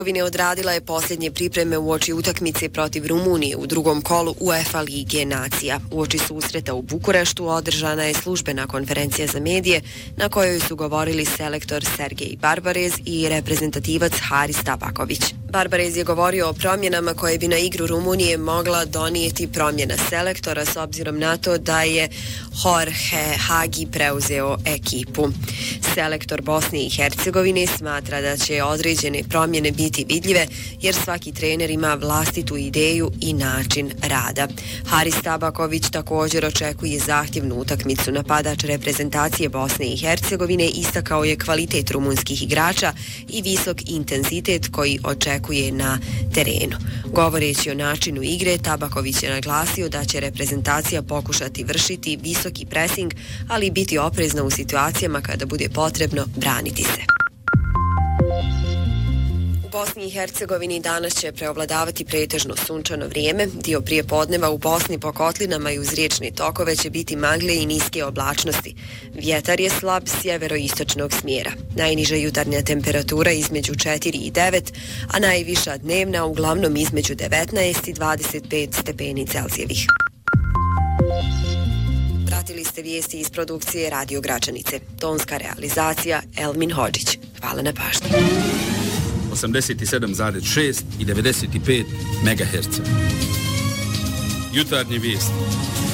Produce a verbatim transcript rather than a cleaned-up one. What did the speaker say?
Odradila je posljednje pripreme uoči utakmice protiv Rumunije u drugom kolu UEFA Lige nacija. Uoči susreta u Bukureštu održana je službena konferencija za medije na kojoj su govorili selektor Sergej Barbarez i reprezentativac Haris Tabaković. Barbarez je govorio o promjenama koje bi na igru Rumunije mogla donijeti promjena selektora s obzirom na to da je Jorge Hagi preuzeo ekipu. Selektor Bosne i Hercegovine smatra da će određene promjene biti vidljive jer svaki trener ima vlastitu ideju i način rada. Haris Tabaković također očekuje zahtjevnu utakmicu. Napadač reprezentacije Bosne i Hercegovine istakao je kvalitet rumunskih igrača i visok intenzitet koji očekuje na terenu. Govoreći o načinu igre, Tabaković je naglasio da će reprezentacija pokušati vršiti visoki presing, ali biti oprezna u situacijama kada bude potrebno braniti se. U Bosni i Hercegovini danas će preovladavati pretežno sunčano vrijeme. Dio prije podneva u Bosni po kotlinama i uz riječne tokove će biti magle i niske oblačnosti. Vjetar je slab sjeveroistočnog smjera. Najniža jutarnja temperatura između četiri i devet, a najviša dnevna uglavnom između devetnaest i dvadeset pet stepeni Celzijevih. Pratili ste vijesti iz produkcije Radio Gračanice. Tonska realizacija Elmin Hodžić. Hvala na pažnji. osamdeset sedam zarez šest i devedeset pet megaherca. Jutarnje vijesti.